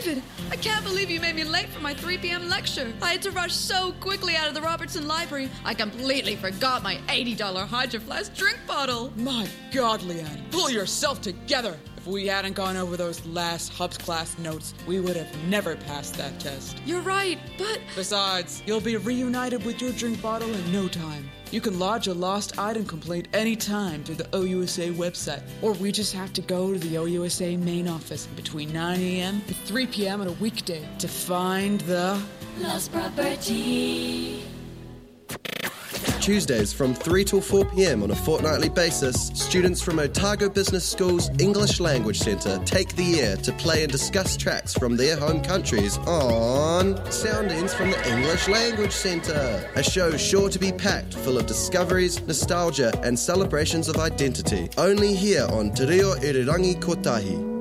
David, I can't believe you made me late for my 3 p.m. lecture. I had to rush so quickly out of the Robertson Library, I completely forgot my $80 Hydro Flask drink bottle. My God, Leanne, pull yourself together. If we hadn't gone over those last Hubs class notes, we would have never passed that test. You're right, but... Besides, you'll be reunited with your drink bottle in no time. You can lodge a lost item complaint anytime through the OUSA website, or we just have to go to the OUSA main office between 9 a.m. and 3 p.m. on a weekday to find the... Lost property. Tuesdays from 3 till 4 p.m. on a fortnightly basis, students from Otago Business School's English Language Centre take the air to play and discuss tracks from their home countries on Soundings from the English Language Centre, a show sure to be packed full of discoveries, nostalgia and celebrations of identity. Only here on Te Reo Irirangi Kotahi.